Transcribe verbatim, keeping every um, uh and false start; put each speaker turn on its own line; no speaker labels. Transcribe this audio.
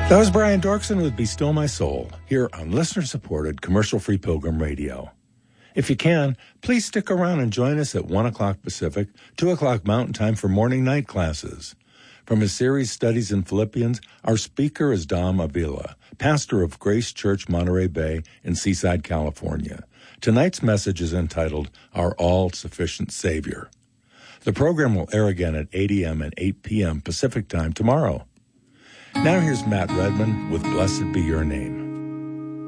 That was Brian Dorkson with Be Still My Soul, here on listener-supported commercial-free Pilgrim Radio. If you can, please stick around and join us at one o'clock Pacific, two o'clock Mountain Time for morning night classes. From his series Studies in Philippians, our speaker is Dom Avila, pastor of Grace Church Monterey Bay in Seaside, California. Tonight's message is entitled, Our All-Sufficient Savior. The program will air again at eight a.m. and eight p.m. Pacific Time tomorrow. Now here's Matt Redman with Blessed Be Your Name.